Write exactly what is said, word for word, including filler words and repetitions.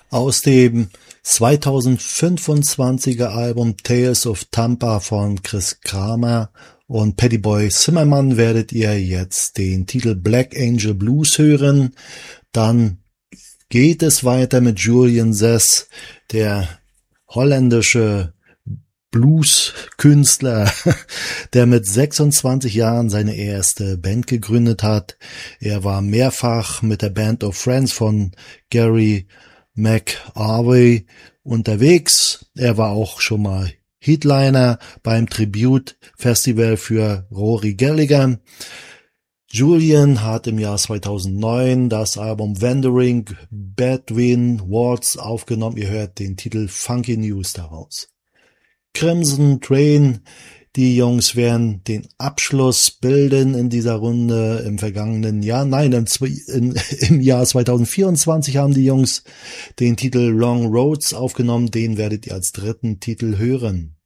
Aus dem zweitausendfünfundzwanziger Album Tales of Tampa von Chris Kramer und Paddy Boy Zimmermann werdet ihr jetzt den Titel Black Angel Blues hören. Dann geht es weiter mit Julian Sess, der holländische Blues-Künstler, der mit sechsundzwanzig Jahren seine erste Band gegründet hat. Er war mehrfach mit der Band of Friends von Gary McArvey unterwegs. Er war auch schon mal Headliner beim Tribute-Festival für Rory Gallagher. Julian hat im Jahr zweitausendneun das Album Wandering Bedouin Waltz aufgenommen. Ihr hört den Titel Funky News daraus. Crimson Train, die Jungs werden den Abschluss bilden in dieser Runde im vergangenen Jahr. Nein, im, in, im Jahr zweitausendvierundzwanzig haben die Jungs den Titel Long Roads aufgenommen. Den werdet ihr als dritten Titel hören.